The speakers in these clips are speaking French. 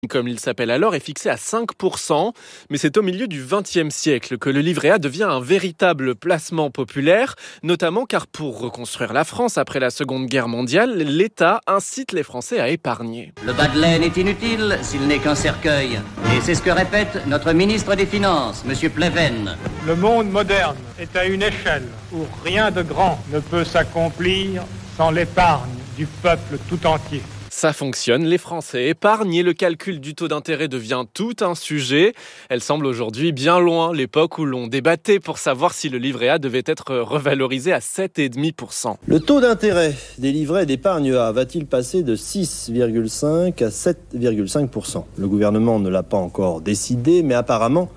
comme il s'appelle alors, est fixé à 5%, mais c'est au milieu du XXe siècle que le livret A devient un véritable placement populaire, notamment car pour reconstruire la France après la Seconde Guerre mondiale, l'État incite les Français à épargner. Le bas de laine est inutile s'il n'est qu'un cercueil. Et c'est ce que répète notre ministre des Finances, M. Pleven. Le monde moderne est à une échelle où rien de grand ne peut s'accomplir sans l'épargne du peuple tout entier. Ça fonctionne, les Français épargnent et le calcul du taux d'intérêt devient tout un sujet. Elle semble aujourd'hui bien loin l'époque où l'on débattait pour savoir si le livret A devait être revalorisé à 7,5%. Le taux d'intérêt des livrets d'épargne A va-t-il passer de 6,5 à 7,5%? Le gouvernement ne l'a pas encore décidé, mais apparemment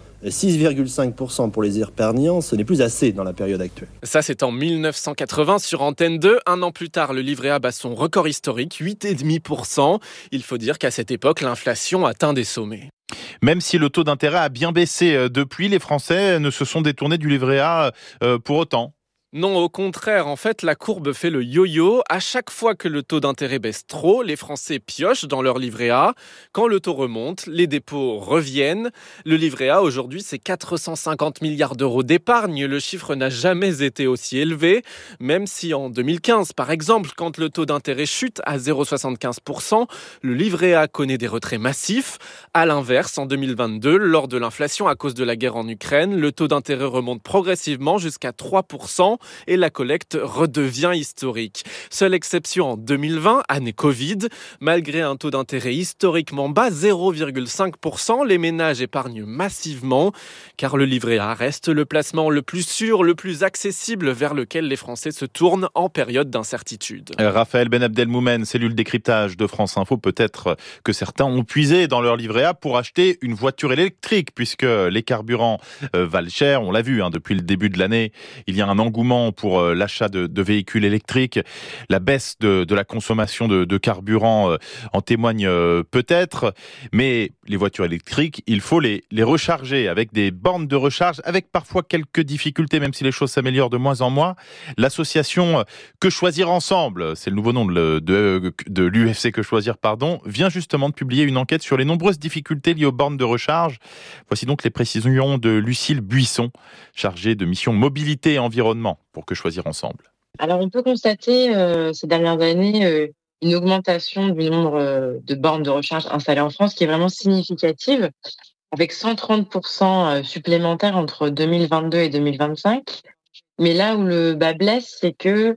6,5% pour les épargnants, ce n'est plus assez dans la période actuelle. Ça, c'est en 1980 sur Antenne 2. Un an plus tard, le livret A bat son record historique, 8,5%. Il faut dire qu'à cette époque, l'inflation atteint des sommets. Même si le taux d'intérêt a bien baissé depuis, les Français ne se sont détournés du livret A pour autant. Non, au contraire, en fait, la courbe fait le yo-yo. À chaque fois que le taux d'intérêt baisse trop, les Français piochent dans leur livret A. Quand le taux remonte, les dépôts reviennent. Le livret A, aujourd'hui, c'est 450 milliards d'euros d'épargne. Le chiffre n'a jamais été aussi élevé. Même si en 2015, par exemple, quand le taux d'intérêt chute à 0,75%, le livret A connaît des retraits massifs. À l'inverse, en 2022, lors de l'inflation à cause de la guerre en Ukraine, le taux d'intérêt remonte progressivement jusqu'à 3%. Et la collecte redevient historique. Seule exception en 2020, année Covid. Malgré un taux d'intérêt historiquement bas, 0,5%, les ménages épargnent massivement, car le livret A reste le placement le plus sûr, le plus accessible vers lequel les Français se tournent en période d'incertitude. Raphaël Benabdelmoumen, cellule décryptage de France Info. Peut-être que certains ont puisé dans leur livret A pour acheter une voiture électrique, puisque les carburants valent cher. On l'a vu depuis le début de l'année. Il y a un engouement pour l'achat de véhicules électriques. La baisse de la consommation de carburant en témoigne peut-être, mais les voitures électriques, il faut les recharger avec des bornes de recharge, avec parfois quelques difficultés, même si les choses s'améliorent de moins en moins. L'association Que Choisir Ensemble, c'est le nouveau nom de l'UFC Que Choisir, vient justement de publier une enquête sur les nombreuses difficultés liées aux bornes de recharge. Voici donc les précisions de Lucille Buisson, chargée de mission mobilité et environnement pour Que Choisir Ensemble. Alors, on peut constater ces dernières années une augmentation du nombre de bornes de recharge installées en France qui est vraiment significative, avec 130% supplémentaires entre 2022 et 2025. Mais là où le bas blesse, c'est que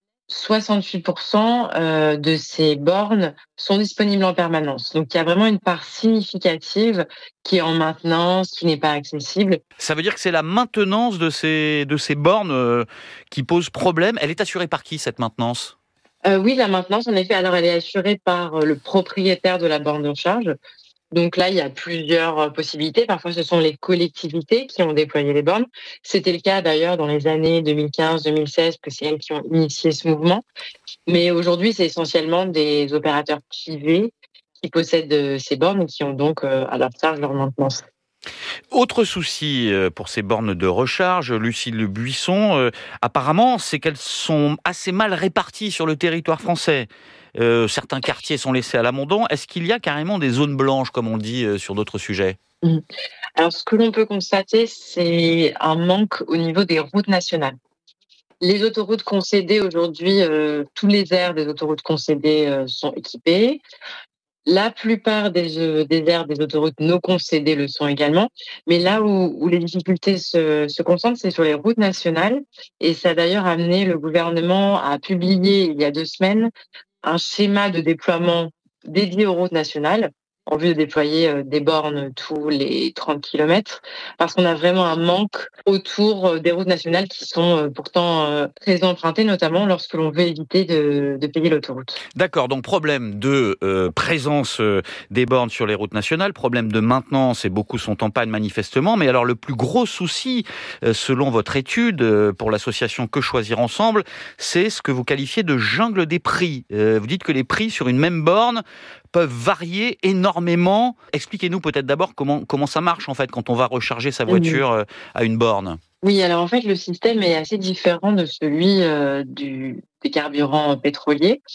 68% de ces bornes sont disponibles en permanence. Donc, il y a vraiment une part significative qui est en maintenance, qui n'est pas accessible. Ça veut dire que c'est la maintenance de ces bornes qui pose problème. Elle est assurée par qui, cette maintenance ? Oui, la maintenance, en effet, alors elle est assurée par le propriétaire de la borne de recharge. Donc là, il y a plusieurs possibilités. Parfois, ce sont les collectivités qui ont déployé les bornes. C'était le cas d'ailleurs dans les années 2015-2016, que c'est elles qui ont initié ce mouvement. Mais aujourd'hui, c'est essentiellement des opérateurs privés qui possèdent ces bornes et qui ont donc à leur charge leur maintenance. Autre souci pour ces bornes de recharge, Lucille Buisson, apparemment, c'est qu'elles sont assez mal réparties sur le territoire français. Certains quartiers sont laissés à l'abandon. Est-ce qu'il y a carrément des zones blanches, comme on dit sur d'autres sujets ? Alors, ce que l'on peut constater, c'est un manque au niveau des routes nationales. Les autoroutes concédées aujourd'hui, tous les aires des autoroutes concédées sont équipées. La plupart des aires des autoroutes non concédées le sont également. Mais là où les difficultés se concentrent, c'est sur les routes nationales. Et ça a d'ailleurs amené le gouvernement à publier il y a 2 semaines un schéma de déploiement dédié aux routes nationales en vue de déployer des bornes tous les 30 km, parce qu'on a vraiment un manque autour des routes nationales qui sont pourtant très empruntées, notamment lorsque l'on veut éviter de payer l'autoroute. D'accord, donc problème de présence des bornes sur les routes nationales, problème de maintenance, et beaucoup sont en panne manifestement, mais alors le plus gros souci, selon votre étude pour l'association Que Choisir Ensemble, c'est ce que vous qualifiez de jungle des prix. Vous dites que les prix sur une même borne peuvent varier énormément. Expliquez-nous peut-être d'abord comment ça marche en fait quand on va recharger sa voiture à une borne. Oui, alors en fait le système est assez différent de celui des carburants pétroliers,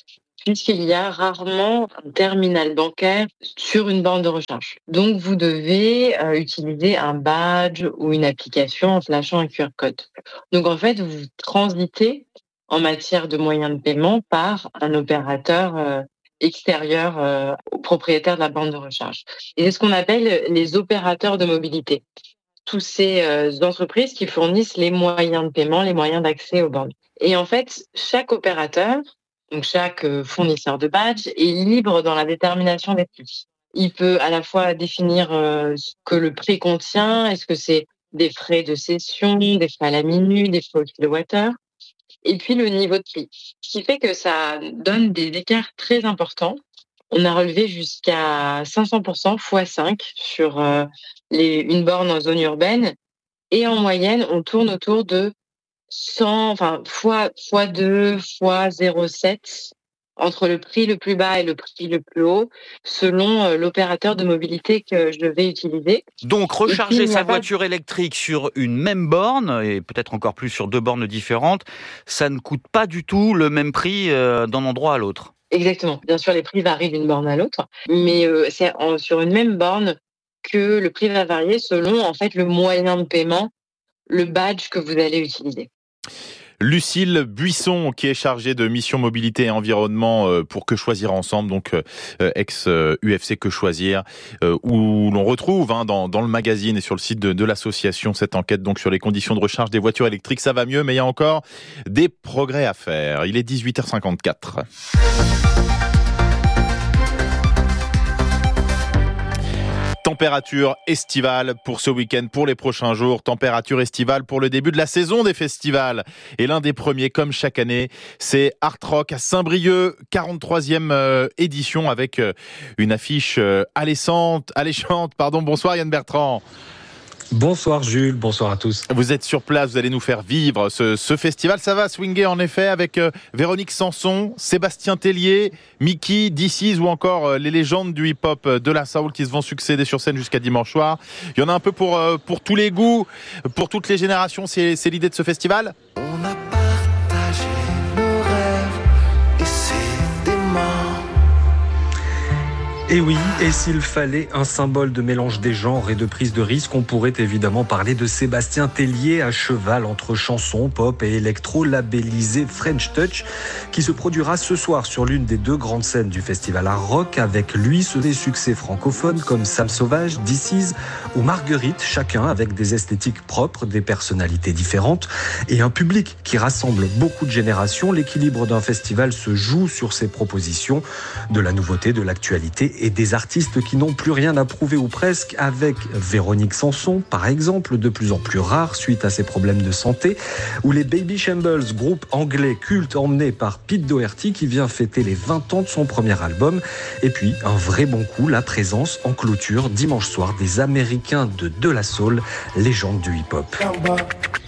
puisqu'il y a rarement un terminal bancaire sur une borne de recharge. Donc, vous devez utiliser un badge ou une application en flashant un QR code. Donc, en fait, vous transitez en matière de moyens de paiement par un opérateur extérieur au propriétaire de la borne de recharge. Et c'est ce qu'on appelle les opérateurs de mobilité. Tous ces entreprises qui fournissent les moyens de paiement, les moyens d'accès aux bornes. Et en fait, chaque opérateur, donc chaque fournisseur de badge, est libre dans la détermination des prix. Il peut à la fois définir ce que le prix contient, est-ce que c'est des frais de cession, des frais à la minute, des frais au kilowattheure, et puis le niveau de prix. Ce qui fait que ça donne des écarts très importants. On a relevé jusqu'à 500% x5 sur une borne en zone urbaine. Et en moyenne, on tourne autour de 100, x2, x0,7 entre le prix le plus bas et le prix le plus haut, selon l'opérateur de mobilité que je vais utiliser. Donc, recharger sa voiture électrique sur une même borne, et peut-être encore plus sur 2 bornes différentes, ça ne coûte pas du tout le même prix d'un endroit à l'autre. Exactement. Bien sûr, les prix varient d'une borne à l'autre, mais c'est sur une même borne que le prix va varier selon en fait le moyen de paiement, le badge que vous allez utiliser. Lucille Buisson, qui est chargée de mission mobilité et environnement pour Que Choisir Ensemble, donc ex-UFC Que Choisir, où l'on retrouve dans le magazine et sur le site de l'association cette enquête donc sur les conditions de recharge des voitures électriques. Ça va mieux, mais il y a encore des progrès à faire. Il est 18h54. Température estivale pour ce week-end, pour les prochains jours. Température estivale pour le début de la saison des festivals. Et l'un des premiers, comme chaque année, c'est Art Rock à Saint-Brieuc, 43e édition avec une affiche alléchante. Bonsoir Yann Bertrand. Bonsoir Jules, bonsoir à tous. Vous êtes sur place, vous allez nous faire vivre ce festival. Ça va swinguer en effet avec Véronique Sanson, Sébastien Tellier, Mickey, DC's ou encore les légendes du hip-hop de la soul qui se vont succéder sur scène jusqu'à dimanche soir. Il y en a un peu pour tous les goûts, pour toutes les générations, c'est l'idée de ce festival ? On a partagé nos rêves et c'est dément. Et oui, et s'il fallait un symbole de mélange des genres et de prise de risque, on pourrait évidemment parler de Sébastien Tellier, à cheval entre chansons, pop et électro, labellisé French Touch, qui se produira ce soir sur l'une des 2 grandes scènes du festival Art Rock. Avec lui, des succès francophones comme Sam Sauvage, DC's ou Marguerite, chacun avec des esthétiques propres, des personnalités différentes et un public qui rassemble beaucoup de générations. L'équilibre d'un festival se joue sur ses propositions, de la nouveauté, de l'actualité et des artistes qui n'ont plus rien à prouver ou presque, avec Véronique Sanson, par exemple, de plus en plus rare suite à ses problèmes de santé, ou les Baby Shambles, groupe anglais culte emmené par Pete Doherty qui vient fêter les 20 ans de son premier album. Et puis, un vrai bon coup, la présence en clôture dimanche soir des Américains de la Soul, légende du hip-hop.